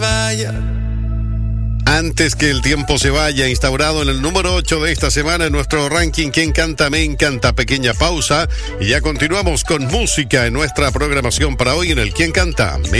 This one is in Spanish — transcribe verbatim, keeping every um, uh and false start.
Vaya. Antes que el tiempo se vaya, instaurado en el número ocho de esta semana en nuestro ranking ¿Quién canta? Me encanta. Pequeña pausa y ya continuamos con música en nuestra programación para hoy en el ¿Quién canta? Me